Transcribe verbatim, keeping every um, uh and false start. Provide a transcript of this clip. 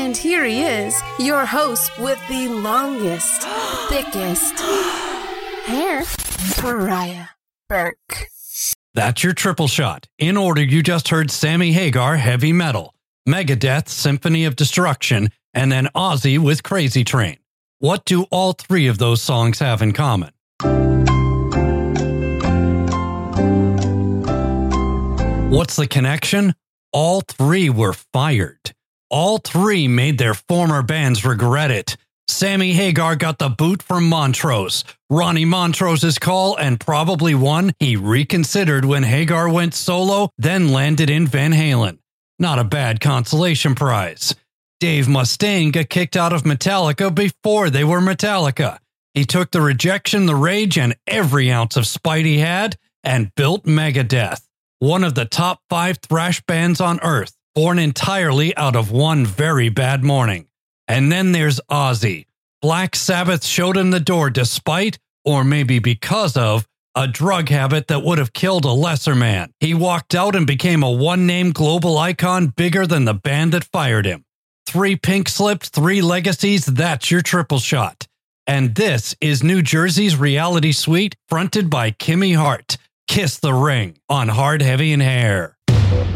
And here he is, your host with the longest, thickest hair, Pariah Burke. That's your triple shot. In order, you just heard Sammy Hagar, Heavy Metal, Megadeth, Symphony of Destruction, and then Ozzy with Crazy Train. What do all three of those songs have in common? What's the connection? All three were fired. All three made their former bands regret it. Sammy Hagar got the boot from Montrose, Ronnie Montrose's call, and probably one he reconsidered when Hagar went solo, then landed in Van Halen. Not a bad consolation prize. Dave Mustaine got kicked out of Metallica before they were Metallica. He took the rejection, the rage, and every ounce of spite he had and built Megadeth, one of the top five thrash bands on Earth, born entirely out of one very bad morning. And then there's Ozzy. Black Sabbath showed him the door despite, or maybe because of, a drug habit that would have killed a lesser man. He walked out and became a one-name global icon bigger than the band that fired him. Three pink slips, three legacies, that's your triple shot. And this is New Jersey's reality suite fronted by Kimmy Hart. Kiss the Ring on Hard, Heavy, and Hair.